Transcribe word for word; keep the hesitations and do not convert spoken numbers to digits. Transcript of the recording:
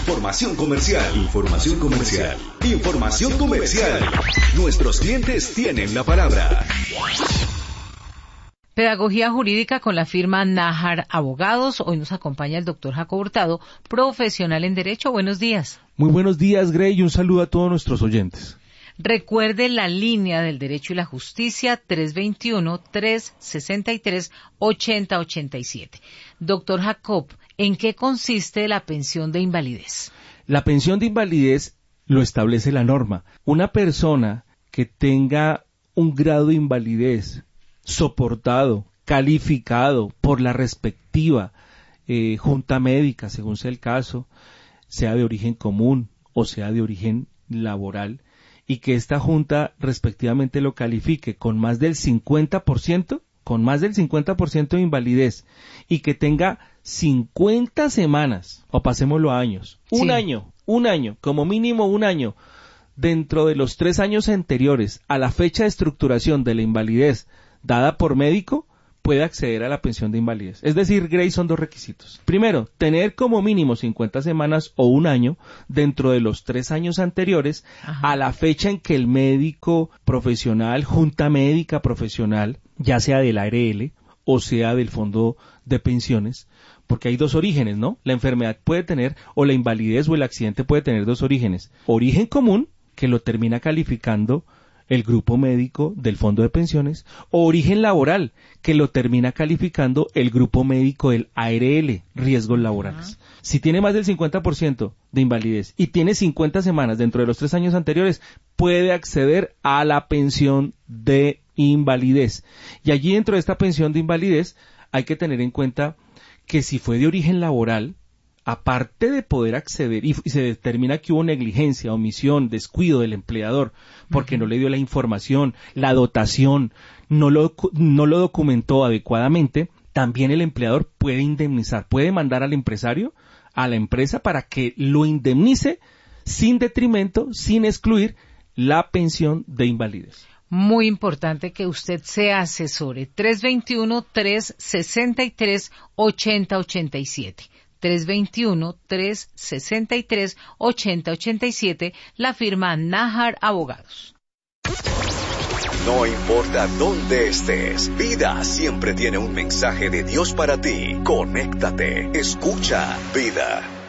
Información comercial. Información comercial. Información comercial. Nuestros clientes tienen la palabra. Pedagogía jurídica con la firma Nájar Abogados. Hoy nos acompaña el doctor Jacob Hurtado, profesional en Derecho. Buenos días. Muy buenos días, Grey, y un saludo a todos nuestros oyentes. Recuerde la línea del Derecho y la Justicia, tres dos uno, tres seis tres, ocho cero ocho siete. Doctor Jacob, ¿en qué consiste la pensión de invalidez? La pensión de invalidez lo establece la norma. Una persona que tenga un grado de invalidez soportado, calificado por la respectiva eh, junta médica, según sea el caso, sea de origen común o sea de origen laboral, y que esta junta respectivamente lo califique con más del cincuenta por ciento, con más del cincuenta por ciento de invalidez, y que tenga cincuenta semanas, o pasémoslo a años, un Sí. año, un año, como mínimo un año, dentro de los tres años anteriores a la fecha de estructuración de la invalidez dada por médico, puede acceder a la pensión de invalidez. Es decir, Grey, son dos requisitos. Primero, tener como mínimo cincuenta semanas o un año dentro de los tres años anteriores Ajá. a la fecha en que el médico profesional, junta médica profesional, ya sea del A R L o sea del fondo de pensiones, porque hay dos orígenes, ¿no? La enfermedad puede tener, o la invalidez o el accidente puede tener dos orígenes. Origen común, que lo termina calificando el grupo médico del fondo de pensiones, o origen laboral, que lo termina calificando el grupo médico del A R L, riesgos laborales. Uh-huh. Si tiene más del cincuenta por ciento de invalidez y tiene cincuenta semanas dentro de los tres años anteriores, puede acceder a la pensión de invalidez. Y allí dentro de esta pensión de invalidez hay que tener en cuenta que si fue de origen laboral, aparte de poder acceder y se determina que hubo negligencia, omisión, descuido del empleador porque uh-huh. no le dio la información, la dotación, no lo, no lo documentó adecuadamente, también el empleador puede indemnizar, puede mandar al empresario, a la empresa, para que lo indemnice sin detrimento, sin excluir la pensión de invalidez. Muy importante que usted se asesore. tres dos uno, tres seis tres, ocho cero ocho siete. tres dos uno, tres seis tres, ocho cero ocho siete, la firma Nájar Abogados. No importa dónde estés, Vida siempre tiene un mensaje de Dios para ti. Conéctate, escucha Vida.